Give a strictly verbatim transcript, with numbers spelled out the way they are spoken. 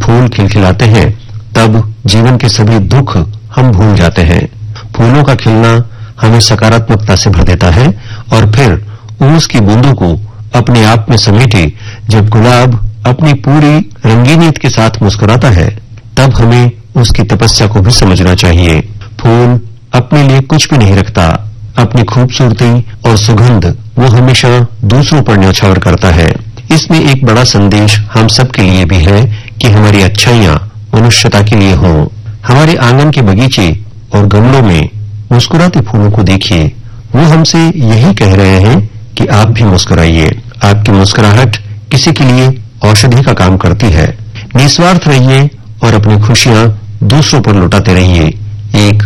फूल खिलखिलाते हैं तब जीवन के सभी दुख हम भूल जाते हैं। फूलों का खिलना हमें सकारात्मकता से भर देता है और फिर ओस की बूंदों को अपने आप में समेटे जब गुलाब अपनी पूरी रंगीनियत के साथ मुस्कुराता है तब हमें उसकी तपस्या को भी समझना चाहिए। फूल अपने लिए कुछ भी नहीं रखता, अपनी खूबसूरती और सुगंध वो हमेशा दूसरों पर न्यौछावर करता है। इसमें एक बड़ा संदेश हम सब के लिए भी है कि हमारी अच्छाइयां मनुष्यता के लिए हों। हमारे आंगन के बगीचे और गमलों में मुस्कुराते फूलों को देखिए, वो हमसे यही कह रहे हैं कि आप भी मुस्कुराइए। आपकी मुस्कुराहट किसी के लिए औषधि का काम करती है। निस्वार्थ रहिए और अपनी खुशियां दूसरों पर लुटाते रहिए। एक